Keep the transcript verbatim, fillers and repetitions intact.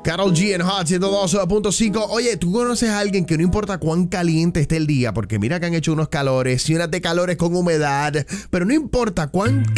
Karol G en Hot ciento dos punto cinco. Oye, ¿tú conoces a alguien que no importa cuán caliente esté el día? Porque mira que han hecho unos calores y unas de calores con humedad. Pero no importa cuán